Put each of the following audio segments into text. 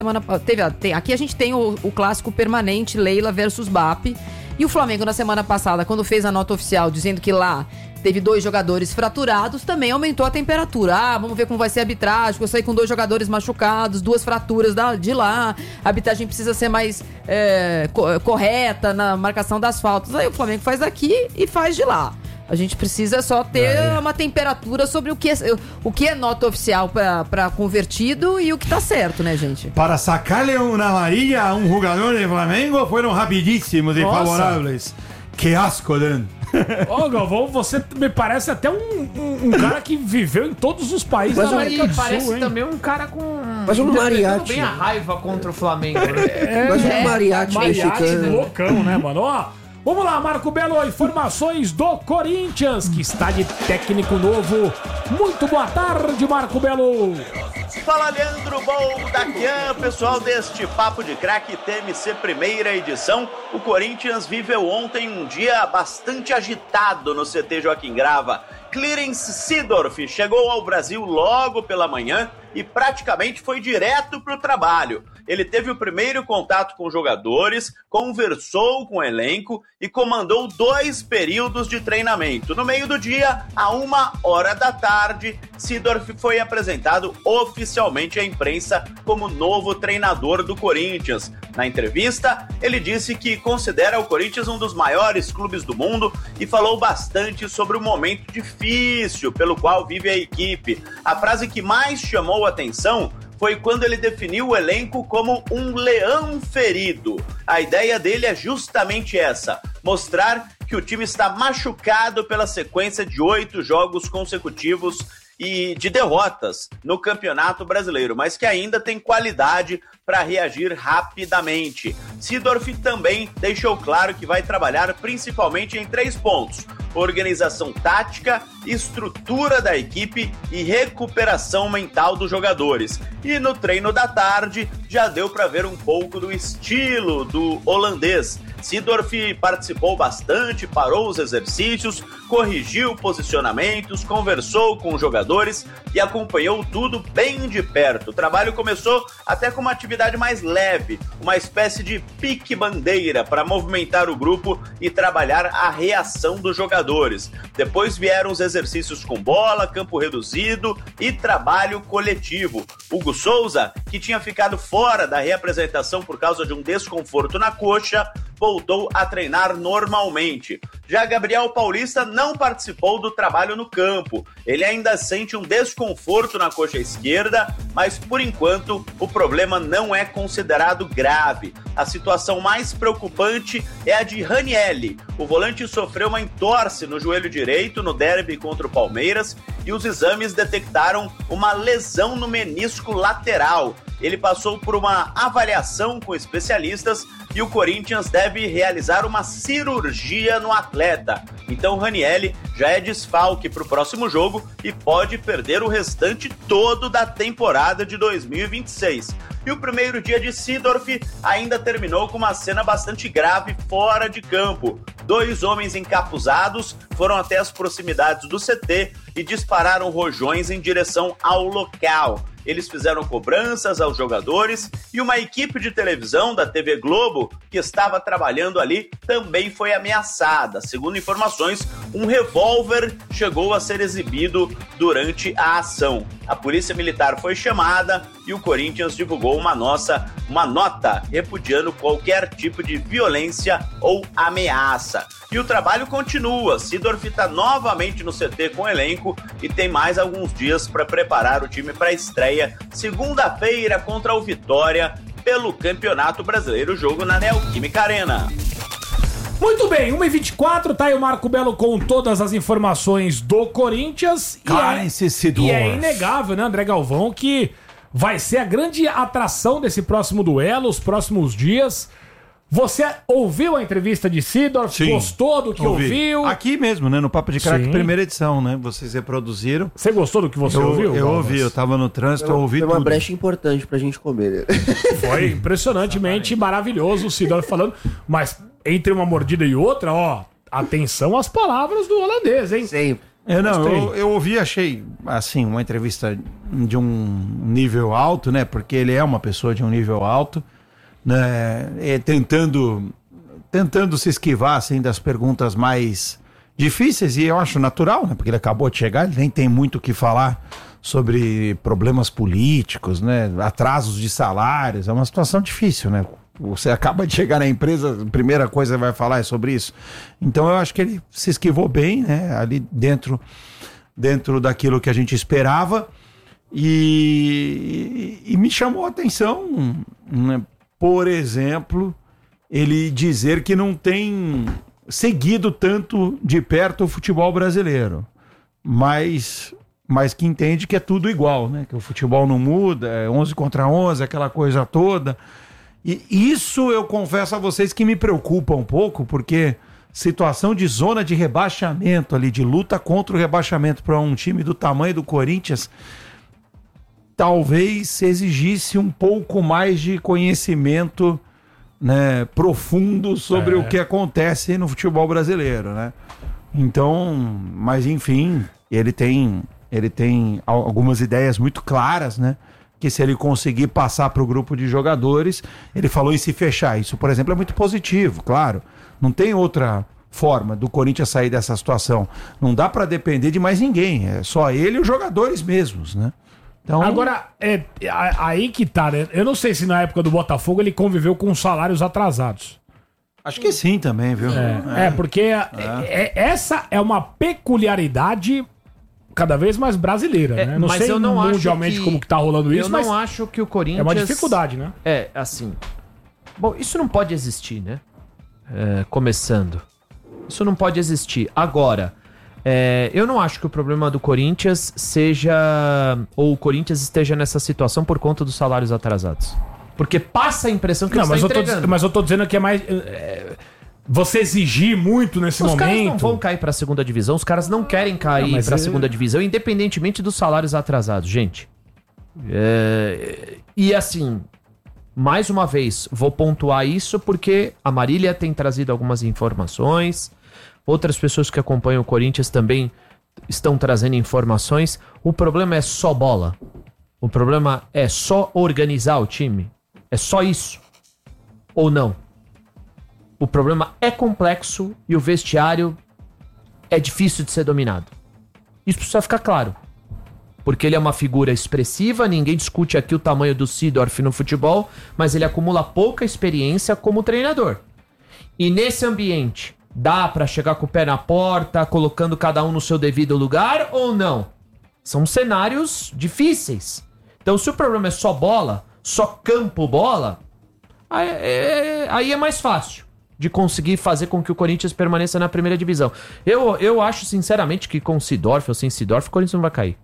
Aqui a gente tem o clássico permanente Leila versus BAP. E o Flamengo, na semana passada, quando fez a nota oficial dizendo que lá teve 2 jogadores fraturados, também aumentou a temperatura. Vamos ver como vai ser a arbitragem. Eu saí com 2 jogadores machucados, 2 fraturas de lá. A arbitragem precisa ser mais correta na marcação das faltas. Aí o Flamengo faz daqui e faz de lá. A gente precisa só ter uma temperatura sobre o que é nota oficial para convertido e o que tá certo, né, gente? Para sacarle uma amarilla a um jogador de Flamengo foram rapidíssimos e favoráveis. Que asco, Dan. Ô, Galvão, você me parece até um cara que viveu em todos os países da América do Sul, parece hein? também um cara com... Mas um mariachi. bem a raiva contra o Flamengo, né? Mas um mariachi mexicano. Loucão, né, mano? Ó, vamos lá, Marco Belo, informações do Corinthians, que está de técnico novo. Muito boa tarde, Marco Belo. Fala, Leandro Boldaquian, pessoal deste Papo de Craque TMC primeira edição. O Corinthians viveu ontem um dia bastante agitado no CT Joaquim Grava. Clarence Seedorf chegou ao Brasil logo pela manhã e praticamente foi direto para o trabalho. Ele teve o primeiro contato com jogadores, conversou com o elenco e comandou 2 períodos de treinamento. No meio do dia, à 1h da tarde, Seedorf foi apresentado oficialmente à imprensa como novo treinador do Corinthians. Na entrevista, ele disse que considera o Corinthians um dos maiores clubes do mundo e falou bastante sobre o momento difícil pelo qual vive a equipe. A frase que mais chamou a atenção foi quando ele definiu o elenco como um leão ferido. A ideia dele é justamente essa: mostrar que o time está machucado pela sequência de 8 jogos consecutivos e de derrotas no Campeonato Brasileiro, mas que ainda tem qualidade para reagir rapidamente. Seedorf também deixou claro que vai trabalhar principalmente em 3 pontos: organização tática, estrutura da equipe e recuperação mental dos jogadores. E no treino da tarde já deu para ver um pouco do estilo do holandês. Seedorf participou bastante, parou os exercícios, corrigiu posicionamentos, conversou com os jogadores e acompanhou tudo bem de perto. O trabalho começou até com uma atividade mais leve, uma espécie de pique-bandeira para movimentar o grupo e trabalhar a reação dos jogadores. Depois vieram os exercícios com bola, campo reduzido e trabalho coletivo. Hugo Souza, que tinha ficado fora da reapresentação por causa de um desconforto na coxa, voltou a treinar normalmente. Já Gabriel Paulista não participou do trabalho no campo. Ele ainda sente um desconforto na coxa esquerda, mas por enquanto o problema não é considerado grave. A situação mais preocupante é a de Ranielli. O volante sofreu uma entorse no joelho direito no derby contra o Palmeiras e os exames detectaram uma lesão no menisco lateral. Ele passou por uma avaliação com especialistas e o Corinthians deve realizar uma cirurgia no atleta. Então Ranielli já é desfalque para o próximo jogo e pode perder o restante todo da temporada de 2026. E o primeiro dia de Seedorf ainda terminou com uma cena bastante grave fora de campo. 2 homens encapuzados foram até as proximidades do CT e dispararam rojões em direção ao local. Eles fizeram cobranças aos jogadores e uma equipe de televisão da TV Globo que estava trabalhando ali também foi ameaçada. Segundo informações, um revólver chegou a ser exibido durante a ação. A polícia militar foi chamada e o Corinthians divulgou uma nota repudiando qualquer tipo de violência ou ameaça. E o trabalho continua. Seedorf está novamente no CT com o elenco e tem mais alguns dias para preparar o time para a estreia segunda-feira contra o Vitória pelo Campeonato Brasileiro, jogo na Neoquímica Arena. Muito bem, 1h24, tá aí o Marco Belo com todas as informações do Corinthians. E é inegável, né, André Galvão, que vai ser a grande atração desse próximo duelo, os próximos dias. Você ouviu a entrevista de Seedorf? Sim, gostou do que ouviu? Aqui mesmo, né? No Papo de Craque, primeira edição, né? Vocês reproduziram. Você gostou do que você ouviu? Eu ouvi, eu tava no trânsito, eu ouvi tudo. Foi uma brecha importante pra gente comer. Foi impressionantemente maravilhoso o Seedorf falando, mas entre uma mordida e outra, ó, atenção às palavras do holandês, hein? Sempre. Eu ouvi, achei, assim, uma entrevista de um nível alto, né? Porque ele é uma pessoa de um nível alto, né? Tentando se esquivar, assim, das perguntas mais difíceis, e eu acho natural, né? Porque ele acabou de chegar, ele nem tem muito o que falar sobre problemas políticos, né? Atrasos de salários, é uma situação difícil, né? Você acaba de chegar na empresa, a primeira coisa que vai falar é sobre isso. Então eu acho que ele se esquivou bem, né? Ali dentro daquilo que a gente esperava, e me chamou a atenção, né? Por exemplo, ele dizer que não tem seguido tanto de perto o futebol brasileiro, mas que entende que é tudo igual, né? Que o futebol não muda, é 11 contra 11, aquela coisa toda. E isso eu confesso a vocês que me preocupa um pouco, porque situação de zona de rebaixamento ali, de luta contra o rebaixamento para um time do tamanho do Corinthians, talvez exigisse um pouco mais de conhecimento, né, profundo sobre o que acontece no futebol brasileiro, né? Então, mas enfim, ele tem algumas ideias muito claras, né? Que se ele conseguir passar para o grupo de jogadores, ele falou em se fechar. Isso, por exemplo, é muito positivo, claro. Não tem outra forma do Corinthians sair dessa situação. Não dá para depender de mais ninguém. É só ele e os jogadores mesmos, né? Então... Agora, aí que tá, né? Eu não sei se na época do Botafogo ele conviveu com salários atrasados. Acho que sim também, viu? Porque essa é uma peculiaridade cada vez mais brasileira, né? Não sei mundialmente como que tá rolando isso, mas... Eu não acho que o Corinthians... É uma dificuldade, né? Assim... Bom, isso não pode existir, né? Começando. Isso não pode existir. Agora, eu não acho que o problema do Corinthians seja... Ou o Corinthians esteja nessa situação por conta dos salários atrasados. Porque passa a impressão que ele está entregando. Mas eu tô dizendo que é mais... Você exigir muito nesse momento... Os caras não vão cair pra segunda divisão, os caras não querem cair pra segunda divisão, independentemente dos salários atrasados, gente. E assim, mais uma vez, vou pontuar isso porque a Marília tem trazido algumas informações, outras pessoas que acompanham o Corinthians também estão trazendo informações. O problema é só bola. O problema é só organizar o time. É só isso. Ou não? O problema é complexo e o vestiário é difícil de ser dominado. Isso precisa ficar claro. Porque ele é uma figura expressiva, ninguém discute aqui o tamanho do Seedorf no futebol, mas ele acumula pouca experiência como treinador. E nesse ambiente, dá pra chegar com o pé na porta, colocando cada um no seu devido lugar ou não? São cenários difíceis. Então se o problema é só bola, só campo bola, aí é mais fácil de conseguir fazer com que o Corinthians permaneça na primeira divisão. Eu acho, sinceramente, que com Seedorf ou sem Seedorf, o Corinthians não vai cair.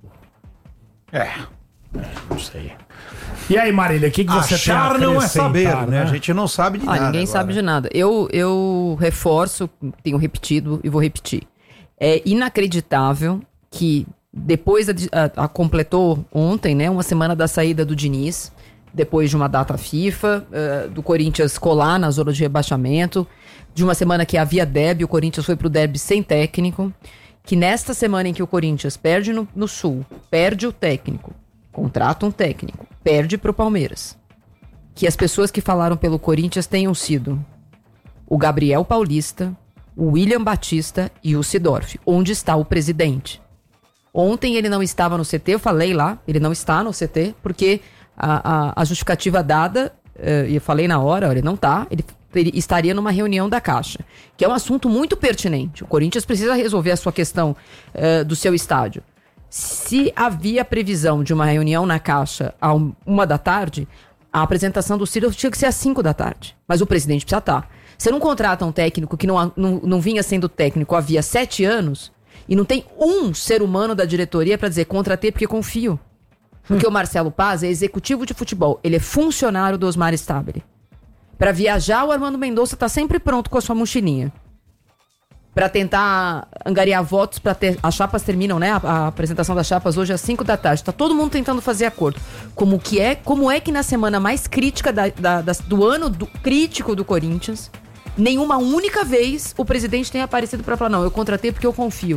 Não sei. E aí, Marília, o que você achar tem a não é saber, acrescentar, né? A gente não sabe de nada. Ninguém agora. sabe de nada. Eu reforço, tenho repetido e vou repetir. É inacreditável que depois completou ontem, né, uma semana da saída do Diniz, depois de uma data FIFA, do Corinthians colar na zona de rebaixamento, de uma semana que havia derby, o Corinthians foi pro derby sem técnico, que nesta semana em que o Corinthians perde no Sul, perde o técnico, contrata um técnico, perde pro Palmeiras, que as pessoas que falaram pelo Corinthians tenham sido o Gabriel Paulista, o William Batista e o Seedorf. Onde está o presidente? Ontem ele não estava no CT, eu falei lá, ele não está no CT, porque a justificativa dada, e eu falei na hora, ele não tá, ele estaria numa reunião da Caixa, que é um assunto muito pertinente. O Corinthians precisa resolver a sua questão do seu estádio. Se havia previsão de uma reunião na Caixa à 13h, a apresentação do Ciro tinha que ser às 17h. Mas o presidente precisa estar. Você não contrata um técnico que não vinha sendo técnico havia 7 anos e não tem um ser humano da diretoria para dizer contratei porque confio. Porque o Marcelo Paz é executivo de futebol. Ele é funcionário do Osmar Stabile. Para viajar, o Armando Mendonça tá sempre pronto com a sua mochilinha. Para tentar angariar votos, as chapas terminam, né? A apresentação das chapas hoje às 17h. Tá todo mundo tentando fazer acordo. Como é que na semana mais crítica do ano crítico do Corinthians, nenhuma única vez o presidente tem aparecido para falar, não, eu contratei porque eu confio.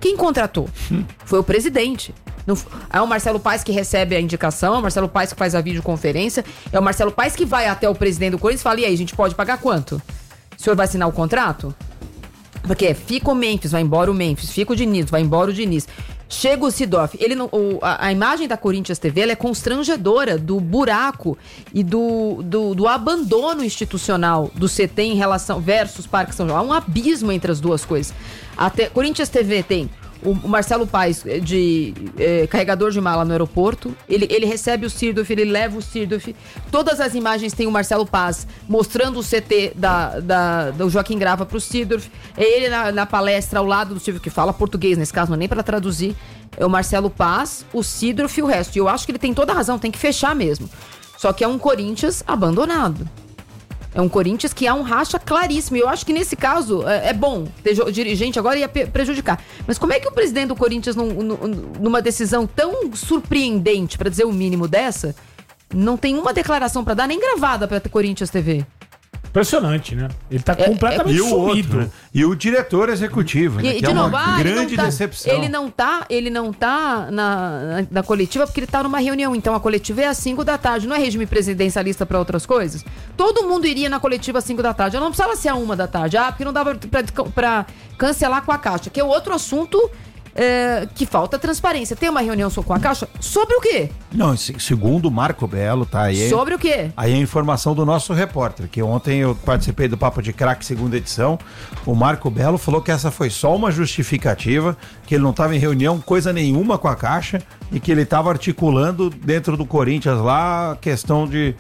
Quem contratou? Foi o presidente. É o Marcelo Paes que recebe a indicação, é o Marcelo Paes que faz a videoconferência, é o Marcelo Paes que vai até o presidente do Corinthians e fala, e aí, a gente pode pagar quanto? O senhor vai assinar o contrato? Porque fica o Memphis, vai embora o Memphis, fica o Diniz, vai embora o Diniz. Chega o Sidorf, a imagem da Corinthians TV ela é constrangedora do buraco e do abandono institucional do CT em relação versus Parque São João. Há um abismo entre as duas coisas. Até Corinthians TV tem o Marcelo Paes de carregador de mala no aeroporto, ele recebe o Sirdorf, ele leva o Sirdorf. Todas as imagens tem o Marcelo Paes mostrando o CT do Joaquim Grava pro Sirdorf. É ele na palestra ao lado do Silvio, que fala português nesse caso, não é nem para traduzir. É o Marcelo Paes, o Sirdorf e o resto. E eu acho que ele tem toda a razão, tem que fechar mesmo. Só que é um Corinthians abandonado. É um Corinthians que há um racha claríssimo. E eu acho que nesse caso é bom ter dirigente agora ia prejudicar. Mas como é que o presidente do Corinthians, numa decisão tão surpreendente, para dizer o mínimo dessa, não tem uma declaração para dar, nem gravada para Corinthians TV? Impressionante, né? Ele tá completamente sumido. Outro, né? E o diretor executivo, né? Que é uma grande decepção. Ele não tá na coletiva porque ele tá numa reunião. Então a coletiva é às 5 da tarde. Não é regime presidencialista para outras coisas? Todo mundo iria na coletiva às 5 da tarde. Ela não precisava ser a 1 da tarde. Porque não dava pra cancelar com a Caixa. Que é outro assunto que falta transparência. Tem uma reunião com a Caixa sobre o quê? Não, segundo o Marco Belo, tá aí. Sobre o quê? Aí a informação do nosso repórter, que ontem eu participei do Papo de Craque, segunda edição. O Marco Belo falou que essa foi só uma justificativa, que ele não estava em reunião coisa nenhuma com a Caixa e que ele estava articulando dentro do Corinthians lá a questão de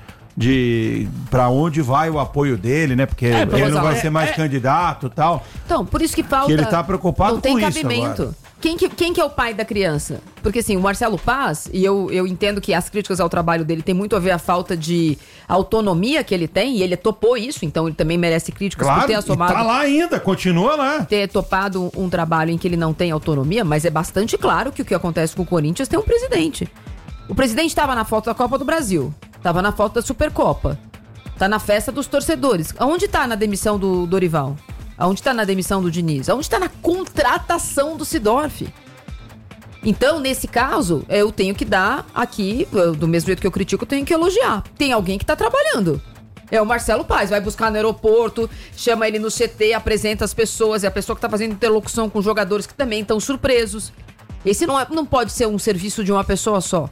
para onde vai o apoio dele, né? Porque ele não vai ser mais candidato e tal. Então, por isso que falta... Que ele tá preocupado com isso. Não tem cabimento. Agora. Quem que é o pai da criança? Porque assim, o Marcelo Paes, e eu entendo que as críticas ao trabalho dele tem muito a ver a falta de autonomia que ele tem, e ele topou isso, então ele também merece críticas por ter assomado. Tá lá ainda, continua lá. Ter topado um trabalho em que ele não tem autonomia, mas é bastante claro que o que acontece com o Corinthians tem um presidente. O presidente estava na foto da Copa do Brasil, estava na foto da Supercopa, tá na festa dos torcedores. Aonde tá na demissão do Dorival? Aonde está na demissão do Diniz? Aonde está na contratação do Sidorf? Então, nesse caso, eu tenho que dar aqui, do mesmo jeito que eu critico, eu tenho que elogiar. Tem alguém que está trabalhando. É o Marcelo Paes, vai buscar no aeroporto, chama ele no CT, apresenta as pessoas, é a pessoa que está fazendo interlocução com jogadores que também estão surpresos. Esse não pode ser um serviço de uma pessoa só.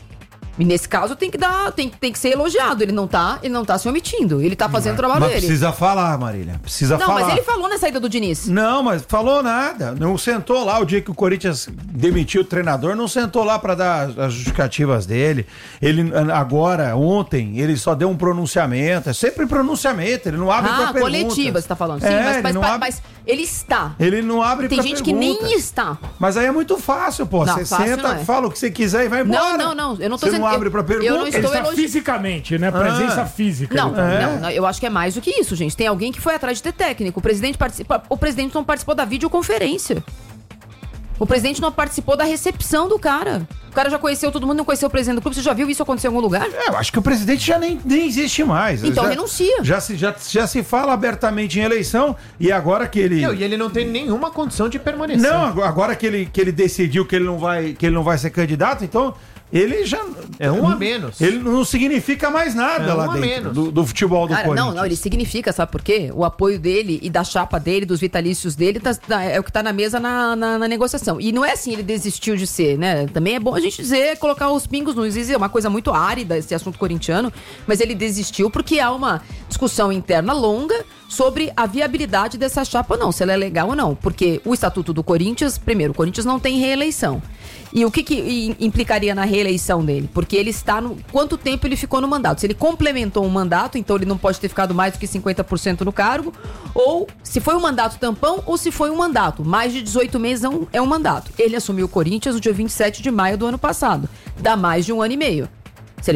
E nesse caso tem que ser elogiado. Ele não tá se omitindo. Ele tá fazendo o trabalho dele. Precisa falar, Marília. Precisa falar. Não, mas ele falou na saída do Diniz. Não, mas falou nada. Não sentou lá o dia que o Corinthians demitiu o treinador, não sentou lá pra dar as justificativas dele. Ele agora, ontem, ele só deu um pronunciamento. É sempre pronunciamento. Ele não abre pra perguntas. Coletiva, você tá falando. Sim, mas ele está. Ele não abre pra perguntas. Tem gente que nem está. Mas aí é muito fácil, pô. Você senta, fala o que você quiser e vai embora. Não. Eu não tô dizendo. Não abre pra pergunta. Eu não estou elogiando fisicamente, né? Presença física. Não, eu acho que é mais do que isso, gente. Tem alguém que foi atrás de ter técnico. O presidente não participou da videoconferência. O presidente não participou da recepção do cara. O cara já conheceu todo mundo, não conheceu o presidente do clube. Você já viu isso acontecer em algum lugar? Eu acho que o presidente já nem existe mais. Então renuncia. Já se fala abertamente em eleição e agora que ele... E ele não tem nenhuma condição de permanecer. Não, agora que ele decidiu que ele não vai ser candidato, então... Ele já... É um a menos. Ele não significa mais nada lá dentro do futebol do Corinthians. Não, ele significa, sabe por quê? O apoio dele e da chapa dele, dos vitalícios dele, é o que tá na mesa na negociação. E não é assim, ele desistiu de ser, né? Também é bom a gente dizer, colocar os pingos nos is, é uma coisa muito árida esse assunto corintiano, mas ele desistiu porque há uma discussão interna longa sobre a viabilidade dessa chapa ou não, se ela é legal ou não. Porque o Estatuto do Corinthians, primeiro, o Corinthians não tem reeleição. E o que implicaria na reeleição dele? Porque ele está no... Quanto tempo ele ficou no mandato? Se ele complementou um mandato, então ele não pode ter ficado mais do que 50% no cargo, ou se foi um mandato tampão, ou se foi um mandato. Mais de 18 meses é um mandato. Ele assumiu o Corinthians no dia 27 de maio do ano passado. Dá mais de um ano e meio. Se ele tiver...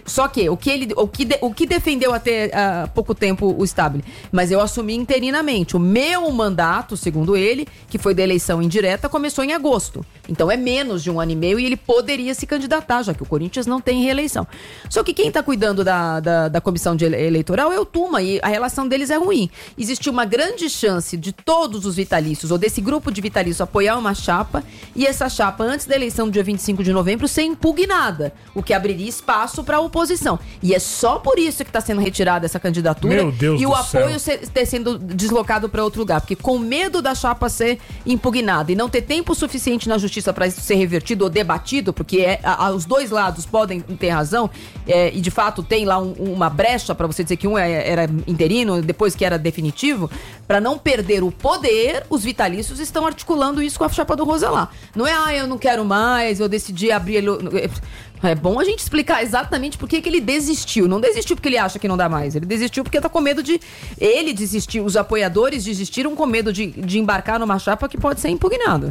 Só que o que defendeu até há pouco tempo o Stabile, mas eu assumi interinamente. O meu mandato, segundo ele, que foi da eleição indireta, começou em agosto. Então é menos de 1 ano e meio e ele poderia se candidatar, já que o Corinthians não tem reeleição. Só que quem está cuidando da comissão eleitoral é o Tuma e a relação deles é ruim. Existiu uma grande chance de todos os vitalícios, ou desse grupo de vitalícios, apoiar uma chapa e essa chapa, antes da eleição do dia 25 de novembro, ser impugnada, o que abriria espaço para a oposição. E é só por isso que está sendo retirada essa candidatura. Meu Deus e o do apoio céu. ter sendo deslocado para outro lugar, porque com medo da chapa ser impugnada e não ter tempo suficiente na justiça para isso ser revertido ou debatido, porque os dois lados podem ter razão, e de fato tem lá uma brecha para você dizer que um era interino, depois que era definitivo, para não perder o poder, os vitalícios estão articulando isso com a chapa do Roselá. Não é, eu não quero mais, eu decidi abrir ele. É bom a gente explicar exatamente por que ele desistiu. Não desistiu porque ele acha que não dá mais. Ele desistiu porque tá com medo de... Ele desistiu, os apoiadores desistiram com medo de embarcar numa chapa que pode ser impugnada.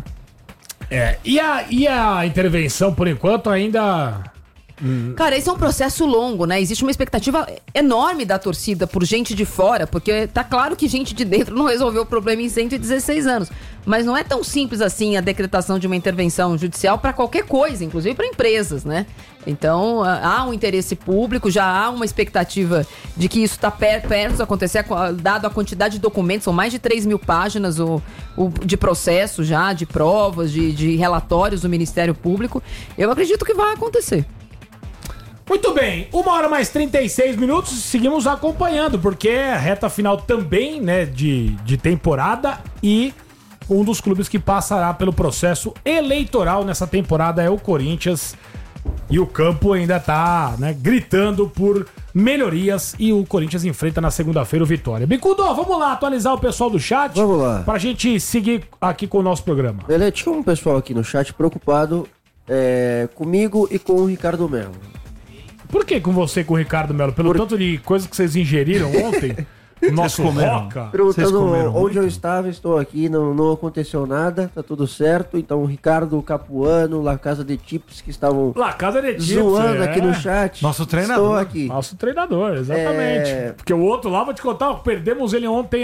E a intervenção, por enquanto, ainda... Cara, esse é um processo longo, né? Existe uma expectativa enorme da torcida por gente de fora, porque tá claro que gente de dentro não resolveu o problema em 116 anos. Mas não é tão simples assim a decretação de uma intervenção judicial para qualquer coisa, inclusive para empresas, né? Então, há um interesse público, já há uma expectativa de que isso está perto de acontecer, dado a quantidade de documentos, são mais de 3 mil páginas de processo já, de provas, de relatórios do Ministério Público. Eu acredito que vai acontecer. Muito bem, 1h mais 36 minutos, seguimos acompanhando, porque é a reta final também, né, de temporada, e um dos clubes que passará pelo processo eleitoral nessa temporada é o Corinthians, e o campo ainda tá, né, gritando por melhorias, e o Corinthians enfrenta na segunda-feira o Vitória. Bicudo, vamos lá atualizar o pessoal do chat? Vamos lá. Pra gente seguir aqui com o nosso programa. Tinha um pessoal aqui no chat preocupado comigo e com o Ricardo Melo. Por que com você e com o Ricardo Melo? Pelo tanto de coisas que vocês ingeriram ontem? Nosso Roca? Perguntando onde eu estava, estou aqui, não aconteceu nada, tá tudo certo. Então o Ricardo Capuano, La Casa de Tips, que estavam zoando aqui no chat. Nosso treinador. Estou aqui. Nosso treinador, exatamente. Porque o outro lá, vou te contar, perdemos ele ontem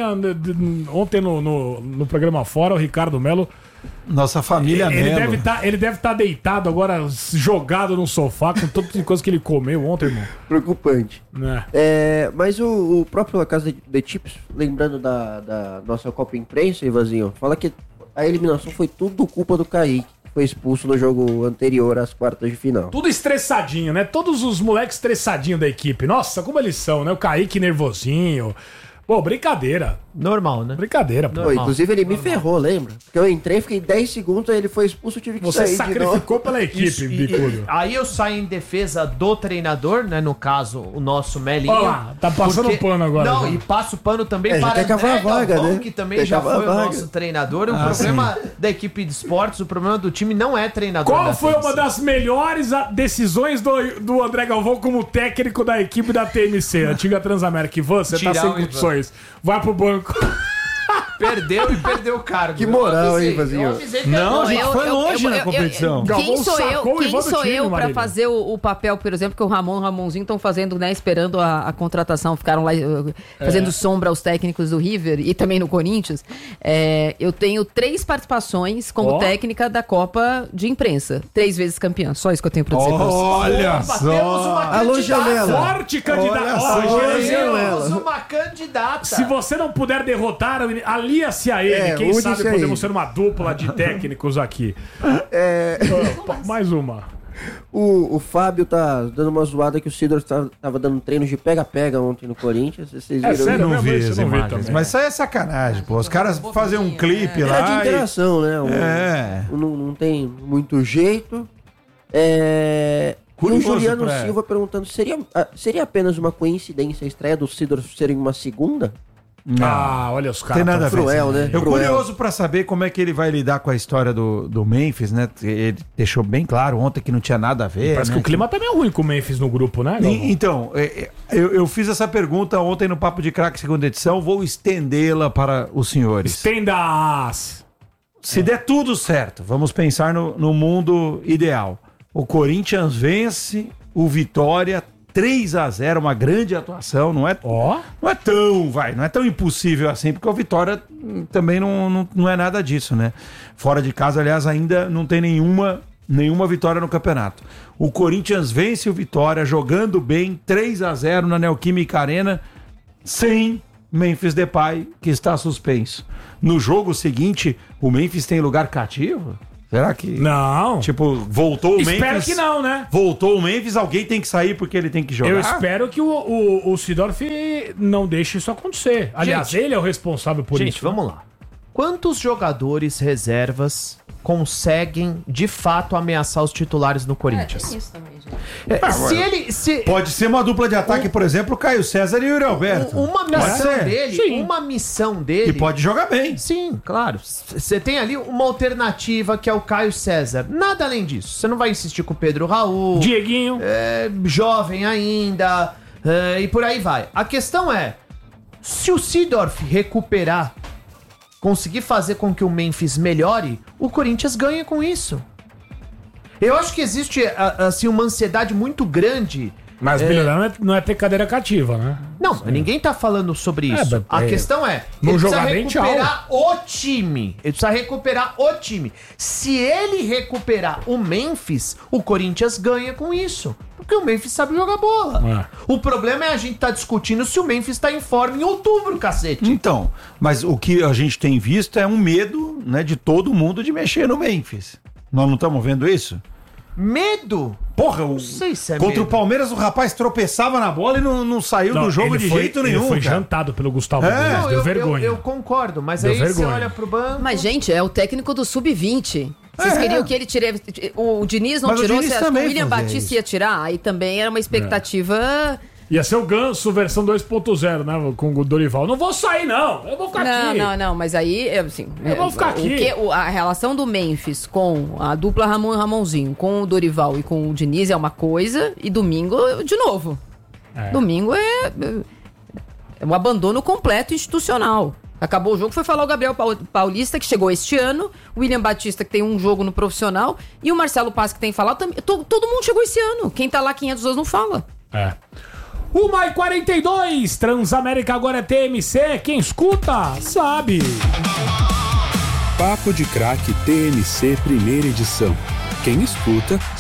no programa Fora, o Ricardo Melo. Nossa família Melo. Ele deve estar deitado agora, jogado no sofá, com todas as coisas que ele comeu ontem, irmão. Preocupante. Mas o próprio La Casa de Tips, lembrando da nossa Copa Imprensa, Ivanzinho, fala que a eliminação foi tudo culpa do Kaique, que foi expulso no jogo anterior às quartas de final. Tudo estressadinho, né? Todos os moleques estressadinhos da equipe. Nossa, como eles são, né? O Kaique nervosinho. Pô, brincadeira. Normal, né? Brincadeira, pô. Pô, inclusive ele me ferrou, lembra? Porque eu entrei, fiquei 10 segundos, aí ele foi expulso, eu tive que sair. Você sacrificou pela equipe, Bicudo. Aí eu saio em defesa do treinador, né? No caso, o nosso Melinho. Ó, tá passando pano agora. Não, já. E passo pano também para quer cavar a vaga, Galvão, né? que também já foi o nosso treinador. O problema sim. da equipe de esportes, o problema do time não é treinador. Qual foi uma das melhores decisões do André Galvão como técnico da equipe da TMC, antiga Transamérica? Ivan, você tá sem condições. Vai pro banco. Perdeu e perdeu o cargo. Que moral, hein, Vazinho? Não, a gente foi longe na competição. Quem sou eu pra Marília? fazer o papel, por exemplo, que o Ramonzinho estão fazendo, né, esperando a contratação, ficaram lá fazendo sombra aos técnicos do River e também no Corinthians. Eu tenho 3 participações como técnica da Copa de Imprensa, 3 vezes campeã, só isso que eu tenho pra dizer pra você. Olha só. Alô, Janela. Forte candidato. Temos uma candidata. Se você não puder derrotar, alia-se a ele. Quem sabe une-se a podemos ele. ser uma dupla de técnicos aqui. Mais uma. O Fábio tá dando uma zoada que o Sidor tava dando treinos de pega-pega ontem no Corinthians. Vocês viram sério? isso? Não vi as Não vi imagens. também. Mas isso aí é sacanagem, pô. Os caras fazem um clipe Era de lá. interação, né? Não tem muito jeito. E o Curioso Juliano pra- Silva perguntando, seria apenas uma coincidência a estreia do Sidor ser em uma segunda? Olha os caras. Tem nada a ver. Cruel, né? Eu Cruel. curioso pra saber como é que ele vai lidar com a história do Memphis, né? Ele deixou bem claro ontem que não tinha nada a ver. Parece né? que o clima tá meio ruim com o Memphis no grupo, né, Galvão? Então, eu fiz essa pergunta ontem no Papo de Craque segunda edição, vou estendê-la para os senhores. Estenda-as. Se der tudo certo, vamos pensar no mundo ideal. O Corinthians vence, o Vitória 3-0, uma grande atuação, não é tão impossível assim, porque o Vitória também não é nada disso, né? Fora de casa, aliás, ainda não tem nenhuma vitória no campeonato. O Corinthians vence o Vitória jogando bem, 3-0 na Neoquímica Arena, sem Memphis Depay, que está suspenso. No jogo seguinte, o Memphis tem lugar cativo? Será que... Não. Tipo, voltou o Memphis... Espero que não, né? Voltou o Memphis, alguém tem que sair porque ele tem que jogar? Eu espero que o Seedorf não deixe isso acontecer. Aliás, ele é o responsável por isso. Gente, vamos lá. Quantos jogadores reservas conseguem, de fato, ameaçar os titulares no Corinthians? Tem isso também, gente. Pode ser uma dupla de ataque, por exemplo, o Caio César e o Yuri Alberto. Uma missão dele... E pode jogar bem. Sim, claro. Você tem ali uma alternativa que é o Caio César. Nada além disso. Você não vai insistir com o Pedro Raul. Dieguinho. Jovem ainda. E por aí vai. A questão é, se o Seedorf recuperar, conseguir fazer com que o Memphis melhore, o Corinthians ganha com isso. Eu acho que existe, assim, uma ansiedade muito grande. Mas melhorar não é ter cadeira cativa, né? Não, ninguém tá falando sobre isso. A questão é, não ele jogar precisa bem, recuperar o time. Ele precisa recuperar o time. Se ele recuperar o Memphis, o Corinthians ganha com isso. Porque o Memphis sabe jogar bola. O problema é a gente tá discutindo se o Memphis tá em forma em outubro, cacete. Então, mas o que a gente tem visto é um medo, né, de todo mundo de mexer no Memphis. Nós não estamos vendo isso? Medo? Porra, não sei se é contra medo. O Palmeiras o rapaz tropeçava na bola e não saiu do jogo de jeito nenhum. Ele foi jantado pelo Gustavo Gomes, deu vergonha. Eu concordo, mas deu aí vergonha. você olha pro banco... Mas, gente, é o técnico do Sub-20. Vocês queriam que ele tirasse... O Diniz não tirou, você acha que o William Batista ia tirar? Aí também era uma expectativa... Ia ser o Ganso versão 2.0, né? Com o Dorival. Não vou sair, não. Eu vou ficar aqui. Não. Mas aí, assim... Eu vou ficar aqui. A relação do Memphis com a dupla Ramon e Ramonzinho, com o Dorival e com o Diniz é uma coisa, e domingo, de novo. Domingo é um abandono completo institucional. Acabou o jogo, foi falar o Gabriel Paulista, que chegou este ano, o William Batista, que tem um jogo no profissional, e o Marcelo Paz, que tem falado. Todo mundo chegou esse ano. Quem tá lá 500 anos não fala. 1h42, Transamérica agora é TMC, quem escuta sabe. Papo de Craque TMC primeira edição. Quem escuta